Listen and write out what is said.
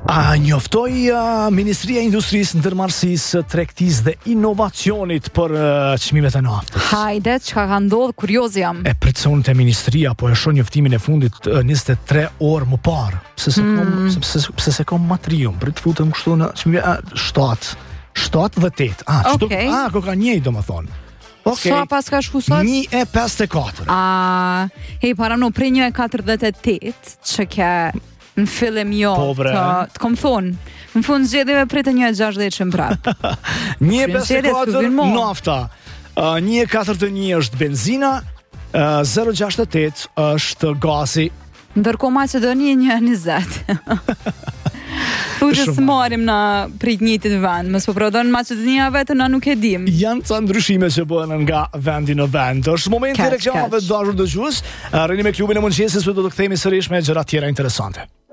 Njoftoi Ministria e Industrisë, Ndërmarrësisë, Tregtisë dhe Inovacionit për çmimet e naftës. Hajde, çka ka ndodhur, kurioz jam. E përcon te ministria, po e shoh njoftimin e fundit 23 orë më parë. Pse se kam matrium, për të futem kështu në çmime 7 dhe 8. Okej. Ko ka njëjtë domethënë. Sa pas ka shku sot? 1.54. Para no, prej 1.48 që ke në fillim të kom thonë. Në fund zgjedhjeve pritë 1.60 që më prapë. 1.54 nafta, 1.41 është benzina, 0.68 është gazi. Ndërkohë Maqedonia 1.20. Futës marim na prit njëjtit vend, mos po prodhon Maqedonia vetë na nuk e dim. Janë ca ndryshime që bëhen nga vendi në vend. Është momenti i reklamave të dashur dëgjues. Rrini me klubin e mëngjesit, do të kthehemi sërish me gjëra tjera interesante.